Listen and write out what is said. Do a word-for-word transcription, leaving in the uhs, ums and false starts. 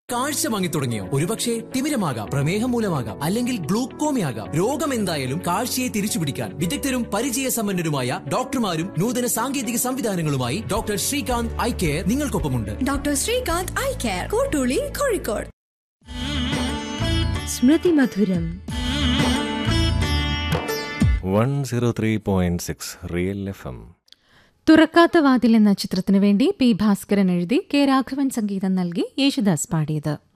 കാഴ്ച വാങ്ങി തുടങ്ങിയോ? ഒരുപക്ഷെ തിമിരമാകാം, പ്രമേഹം മൂലമാകാം, അല്ലെങ്കിൽ ഗ്ലൂക്കോമയാകാം. രോഗം എന്തായാലും കാഴ്ചയെ തിരിച്ചുപിടിക്കാൻ വിദഗ്ധരും പരിചയസമ്പന്നരുമായ ഡോക്ടർമാരും നൂതന സാങ്കേതിക സംവിധാനങ്ങളുമായി doctor Srikanth eye care നിങ്ങൾക്കൊപ്പമുണ്ട്. Doctor Srikanth eye care, Kottooli, Kozhikode. സ്മൃതി മധുരം one zero three point six real F M. തുറക്കാത്ത വാതിൽ എന്ന ചിത്രത്തിനു വേണ്ടി പി ഭാസ്കരൻ എഴുതി കെ രാഘവൻ സംഗീതം നൽകി യേശുദാസ് പാടിയത്.